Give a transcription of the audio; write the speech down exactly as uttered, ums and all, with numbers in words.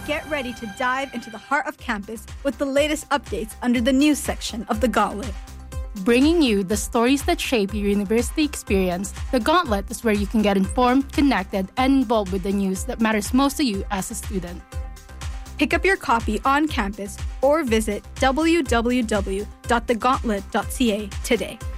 Get ready to dive into the heart of campus with the latest updates under the news section of The Gauntlet. Bringing you the stories that shape your university experience, The Gauntlet is where you can get informed, connected, and involved with the news that matters most to you as a student. Pick up your copy on campus or visit w w w dot the gauntlet dot c a today.